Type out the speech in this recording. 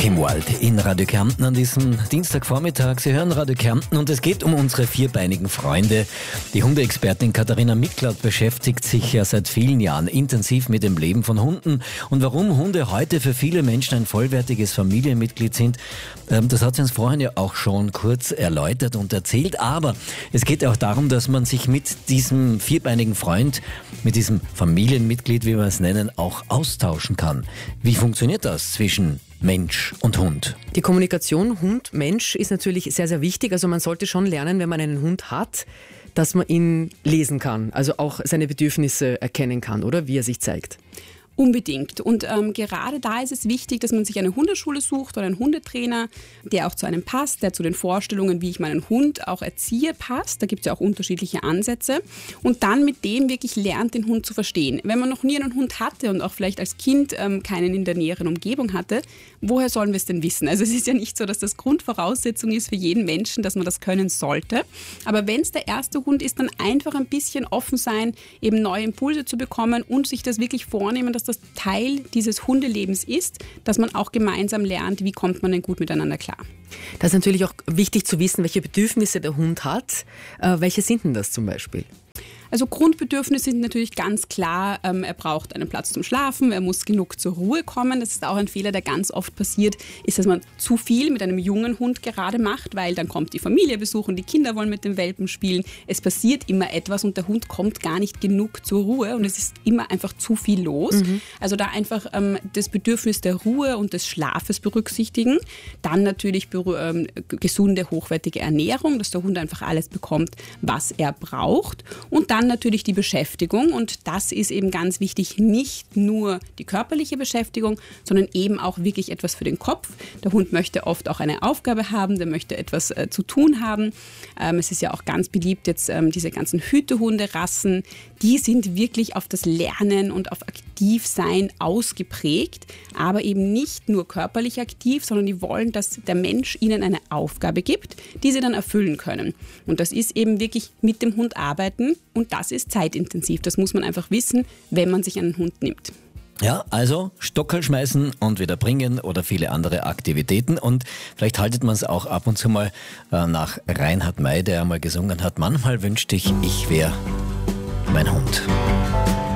Kim Wilde in Radio Kärnten an diesem Dienstagvormittag. Sie hören Radio Kärnten und es geht um unsere vierbeinigen Freunde. Die Hundeexpertin Katharina Miklard beschäftigt sich ja seit vielen Jahren intensiv mit dem Leben von Hunden und warum Hunde heute für viele Menschen ein vollwertiges Familienmitglied sind. Das hat sie uns vorhin ja auch schon kurz erläutert und erzählt, aber es geht auch darum, dass man sich mit diesem vierbeinigen Freund, mit diesem Familienmitglied, wie wir es nennen, auch austauschen kann. Wie funktioniert das zwischen Mensch und Hund? Die Kommunikation Hund-Mensch ist natürlich sehr, sehr wichtig. Also man sollte schon lernen, wenn man einen Hund hat, dass man ihn lesen kann, also auch seine Bedürfnisse erkennen kann, oder wie er sich zeigt. Unbedingt. Und gerade da ist es wichtig, dass man sich eine Hundeschule sucht oder einen Hundetrainer, der auch zu einem passt, der zu den Vorstellungen, wie ich meinen Hund auch erziehe, passt. Da gibt es ja auch unterschiedliche Ansätze. Und dann mit dem wirklich lernt, den Hund zu verstehen. Wenn man noch nie einen Hund hatte und auch vielleicht als Kind keinen in der näheren Umgebung hatte, woher sollen wir es denn wissen? Also es ist ja nicht so, dass das Grundvoraussetzung ist für jeden Menschen, dass man das können sollte. Aber wenn es der erste Hund ist, dann einfach ein bisschen offen sein, eben neue Impulse zu bekommen und sich das wirklich vornehmen, dass das Teil dieses Hundelebens ist, dass man auch gemeinsam lernt, wie kommt man denn gut miteinander klar. Das ist natürlich auch wichtig zu wissen, welche Bedürfnisse der Hund hat. Welche sind denn das zum Beispiel? Also Grundbedürfnisse sind natürlich ganz klar, er braucht einen Platz zum Schlafen, er muss genug zur Ruhe kommen. Das ist auch ein Fehler, der ganz oft passiert, ist, dass man zu viel mit einem jungen Hund gerade macht, weil dann kommt die Familie besuchen, die Kinder wollen mit dem Welpen spielen. Es passiert immer etwas und der Hund kommt gar nicht genug zur Ruhe und es ist immer einfach zu viel los. Also da einfach das Bedürfnis der Ruhe und des Schlafes berücksichtigen. Dann natürlich gesunde, hochwertige Ernährung, dass der Hund einfach alles bekommt, was er braucht. Und dann natürlich die Beschäftigung und das ist eben ganz wichtig, nicht nur die körperliche Beschäftigung, sondern eben auch wirklich etwas für den Kopf. Der Hund möchte oft auch eine Aufgabe haben, der möchte etwas zu tun haben. Es ist ja auch ganz beliebt jetzt diese ganzen Hütehunde-Rassen, die sind wirklich auf das Lernen und auf Aktivsein ausgeprägt, aber eben nicht nur körperlich aktiv, sondern die wollen, dass der Mensch ihnen eine Aufgabe gibt, die sie dann erfüllen können. Und das ist eben wirklich mit dem Hund arbeiten und das ist zeitintensiv. Das muss man einfach wissen, wenn man sich einen Hund nimmt. Ja, also Stockerl schmeißen und wieder bringen oder viele andere Aktivitäten und vielleicht haltet man es auch ab und zu mal nach Reinhard May, der einmal gesungen hat, manchmal wünschte ich wäre mein Hund.